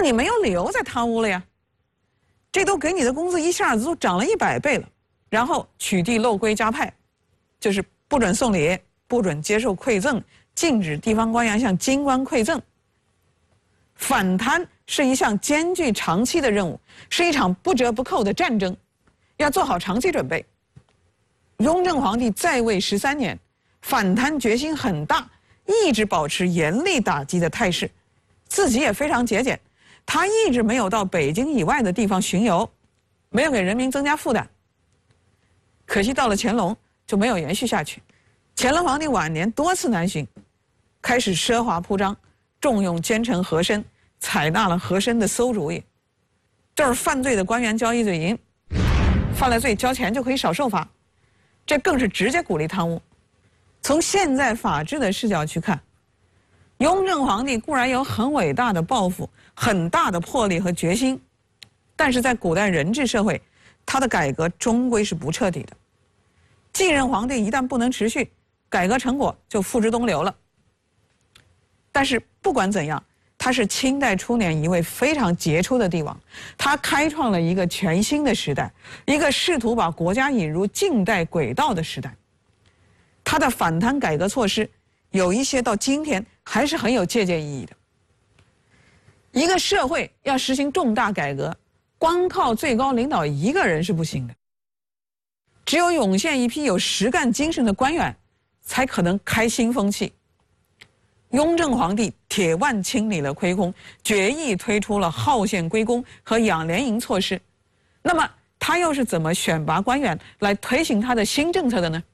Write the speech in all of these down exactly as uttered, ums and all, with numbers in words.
你没有理由再贪污了呀。这都给你的工资一下子都涨了一百倍了，然后取缔漏规加派，就是不准送礼，不准接受馈赠，禁止地方官员向京官馈赠。反贪是一项艰巨长期的任务，是一场不折不扣的战争，要做好长期准备。雍正皇帝在位十三年，反贪决心很大，一直保持严厉打击的态势，自己也非常节俭。他一直没有到北京以外的地方巡游，没有给人民增加负担。可惜到了乾隆就没有延续下去。乾隆皇帝晚年多次南巡，开始奢华铺张，重用奸臣和珅，采纳了和珅的馊主意，就是犯罪的官员交一嘴银，犯了罪交钱就可以少受罚，这更是直接鼓励贪污。从现在法治的视角去看，雍正皇帝固然有很伟大的抱负，很大的魄力和决心，但是在古代人治社会，他的改革终归是不彻底的。继任皇帝一旦不能持续，改革成果就付之东流了。但是不管怎样，他是清代初年一位非常杰出的帝王，他开创了一个全新的时代，一个试图把国家引入近代轨道的时代。他的反贪改革措施有一些到今天还是很有借鉴意义的。一个社会要实行重大改革，光靠最高领导一个人是不行的，只有涌现一批有实干精神的官员，才可能开新风气。雍正皇帝铁腕清理了亏空，决意推出了号献归公和养廉营措施。那么他又是怎么选拔官员来推行他的新政策的呢？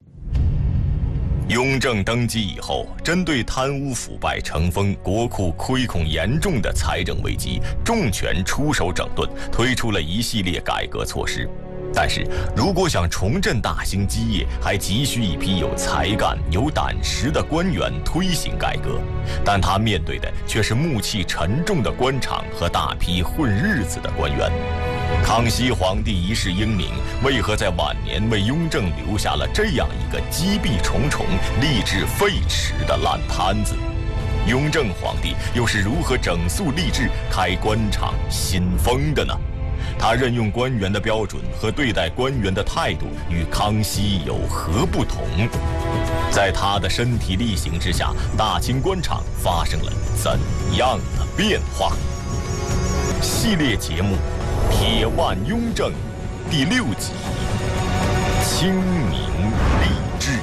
雍正登基以后，针对贪污腐败成风、国库亏空严重的财政危机，重拳出手整顿，推出了一系列改革措施。但是，如果想重振大兴基业，还急需一批有才干、有胆识的官员推行改革。但他面对的却是暮气沉重的官场和大批混日子的官员。康熙皇帝一世英明，为何在晚年为雍正留下了这样一个积弊重重、吏治废弛的烂摊子？雍正皇帝又是如何整肃吏治、开官场新风的呢？他任用官员的标准和对待官员的态度与康熙有何不同？在他的身体力行之下，大清官场发生了怎样的变化？系列节目《铁腕雍正》第六集《清明吏治》。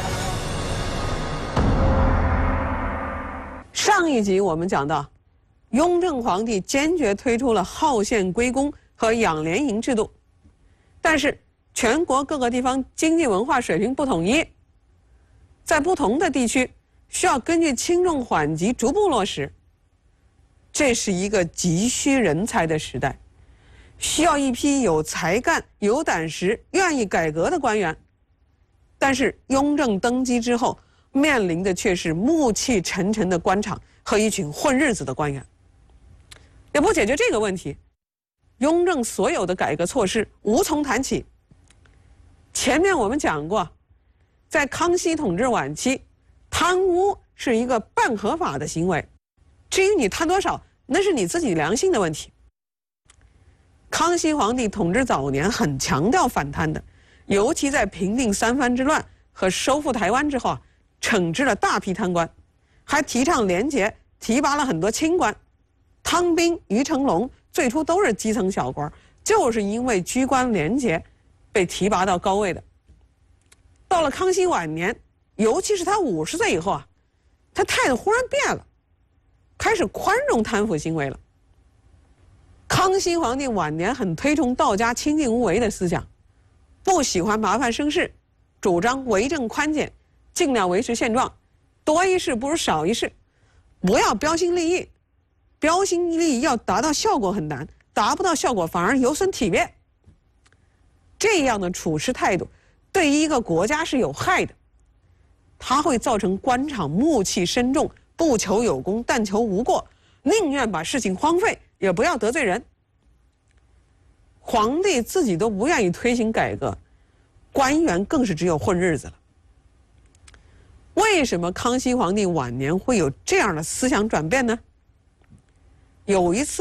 上一集我们讲到，雍正皇帝坚决推出了号献归公和养廉营制度，但是全国各个地方经济文化水平不统一，在不同的地区需要根据轻重缓急逐步落实。这是一个急需人才的时代，需要一批有才干、有胆识、愿意改革的官员。但是雍正登基之后，面临的却是暮气沉沉的官场和一群混日子的官员。也不解决这个问题，雍正所有的改革措施无从谈起。前面我们讲过，在康熙统治晚期，贪污是一个半合法的行为，至于你贪多少，那是你自己良心的问题。康熙皇帝统治早年很强调反贪的，尤其在平定三藩之乱和收复台湾之后啊，惩治了大批贪官，还提倡廉洁，提拔了很多清官。汤彬、于成龙最初都是基层小官，就是因为居官廉洁被提拔到高位的。到了康熙晚年，尤其是他五十岁以后啊，他态度忽然变了，开始宽容贪腐行为了。康熙皇帝晚年很推崇道家清静无为的思想，不喜欢麻烦生事，主张为政宽简，尽量维持现状，多一事不如少一事，不要标新立异。标新立异要达到效果很难，达不到效果反而有损体面。这样的处事态度对于一个国家是有害的，它会造成官场暮气深重，不求有功，但求无过，宁愿把事情荒废，也不要得罪人。皇帝自己都不愿意推行改革，官员更是只有混日子了。为什么康熙皇帝晚年会有这样的思想转变呢？有一次